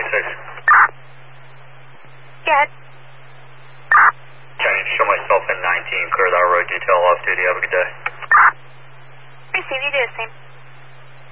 Yeah. Can you show myself in 19, clear that road detail off duty, have a good day. Receive, you do the same.